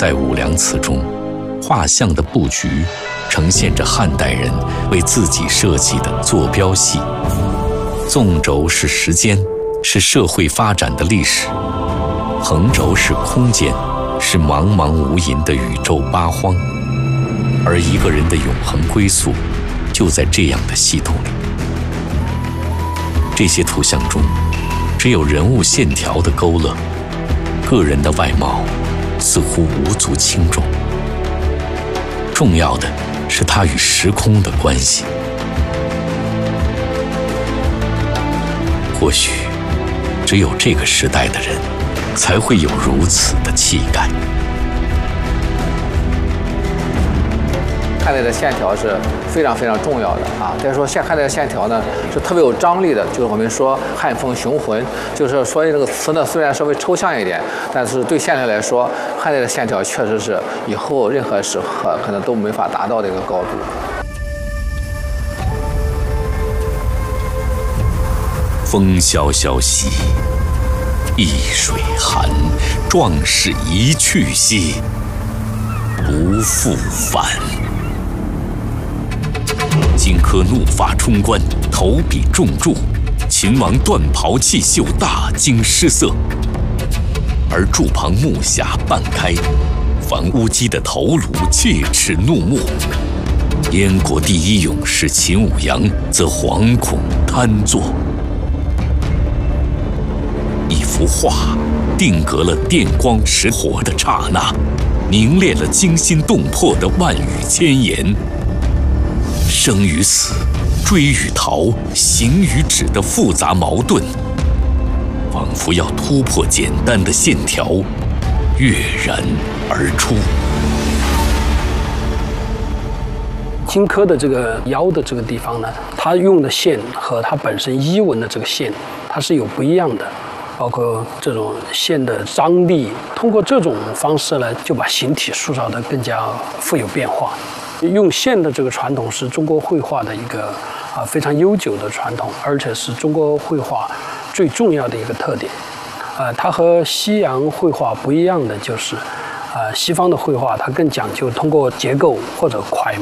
在五梁祠中，画像的布局呈现着汉代人为自己设计的坐标系。纵轴是时间，是社会发展的历史；横轴是空间，是茫茫无垠的宇宙八荒。而一个人的永恒归宿，就在这样的系统里。这些图像中，只有人物线条的勾勒，个人的外貌似乎无足轻重。重要的是它与时空的关系。或许，只有这个时代的人，才会有如此的气概。 汉代的线条是非常非常重要的啊。再说汉代的线条呢，是特别有张力的，就是我们说汉风雄浑，就是说这个词呢虽然稍微抽象一点，但是对线条来说，汉代的线条确实是以后任何时刻可能都没法达到的一个高度。 风萧萧兮，易水寒，壮士一去兮，不复返。荆轲怒发冲冠，投笔中柱；秦王断袍弃袖，大惊失色。而柱旁木匣半开，樊乌鸡的头颅切齿怒目。燕国第一勇士秦舞阳则惶恐瘫坐。一幅画定格了电光石火的刹那，凝练了惊心动魄的万语千言。生与死，追与逃，行与止的复杂矛盾，仿佛要突破简单的线条，跃然而出。 荆轲的这个腰的这个地方呢，他用的线和他本身衣纹的这个线，它是有不一样的。包括这种线的张力，通过这种方式呢，就把形体塑造得更加富有变化。用线的这个传统是中国绘画的一个非常悠久的传统，而且是中国绘画最重要的一个特点。它和西洋绘画不一样的就是，西方的绘画它更讲究通过结构或者楷